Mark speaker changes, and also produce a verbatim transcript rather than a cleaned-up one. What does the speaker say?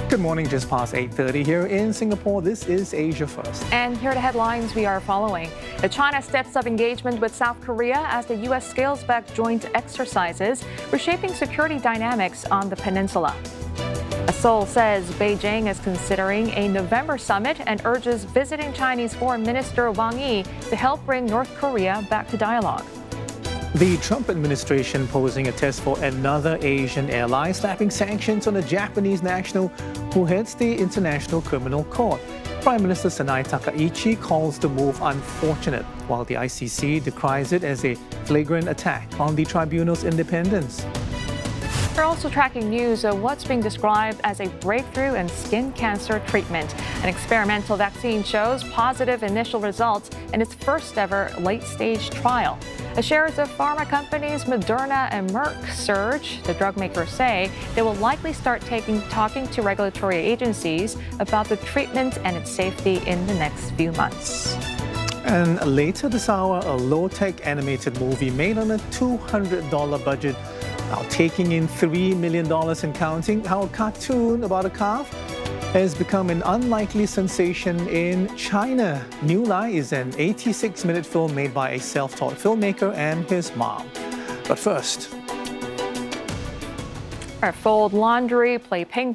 Speaker 1: Good morning, just past eight thirty here in Singapore. This is Asia First.
Speaker 2: And here are the headlines we are following. China steps up engagement with South Korea as the U S scales back joint exercises, reshaping security dynamics on the peninsula. Seoul says Beijing is considering a November summit and urges visiting Chinese Foreign Minister Wang Yi to help bring North Korea back to dialogue.
Speaker 1: The Trump administration posing a test for another Asian ally, slapping sanctions on a Japanese national who heads the International Criminal Court. Prime Minister Sanai Takaichi calls the move unfortunate, while the I C C decries it as a flagrant attack on the tribunal's independence.
Speaker 2: We're also tracking news of what's being described as a breakthrough in skin cancer treatment. An experimental vaccine shows positive initial results in its first ever late-stage trial. The shares of pharma companies Moderna and Merck surge. The drug makers say they will likely start taking, talking to regulatory agencies about the treatment and its safety in the next few months.
Speaker 1: And later this hour, a low-tech animated movie made on a two hundred dollar budget, now taking in three million dollars and counting. How a cartoon about a calf has become an unlikely sensation in China. New Lai is an eighty-six minute film made by a self-taught filmmaker and his mom. But first,
Speaker 2: Fold laundry, play ping